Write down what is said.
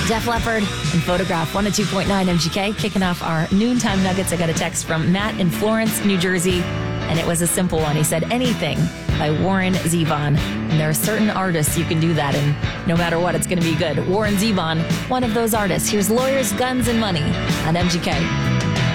Def Leppard and Photograph. 102.9 MGK. Kicking off our noontime nuggets. I got a text from Matt in Florence, New Jersey, and it was a simple one. He said, Anything by Warren Zevon. And there are certain artists you can do that, and no matter what, it's going to be good. Warren Zevon, one of those artists. Here's Lawyers, Guns, and Money on MGK.